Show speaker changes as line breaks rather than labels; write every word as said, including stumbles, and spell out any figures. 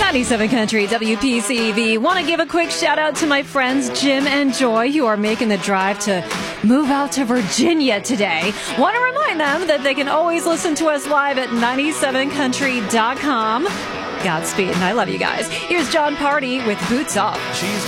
ninety-seven Country W P C V. Want to give a quick shout out to my friends Jim and Joy, who are making the drive to move out to Virginia today. Want to remind them that they can always listen to us live at ninety-seven country dot com. Godspeed, and I love you guys. Here's John Party with Boots Off.
She's